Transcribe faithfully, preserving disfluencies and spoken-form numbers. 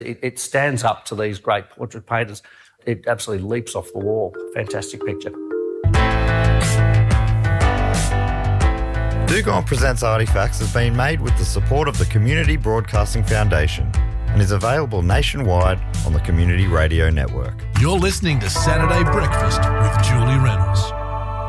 It, it stands up to these great portrait painters. It absolutely leaps off the wall. Fantastic picture. Dugong Presents Artifacts has been made with the support of the Community Broadcasting Foundation and is available nationwide on the Community Radio Network. You're listening to Saturday Breakfast with Julie Reynolds.